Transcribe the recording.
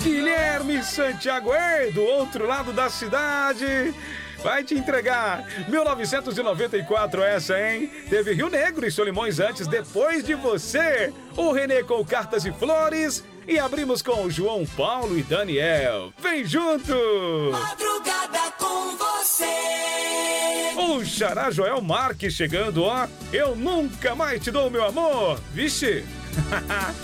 Guilherme Santiago, do outro lado da cidade. Vai te entregar. 1994 essa, hein? Teve Rio Negro e Solimões antes, depois de você. O Renê com Cartas e Flores. E abrimos com o João Paulo e Daniel. Vem junto! Madrugada com você. O Xará Joel Marques chegando, ó. Eu nunca mais te dou meu amor. Vixe.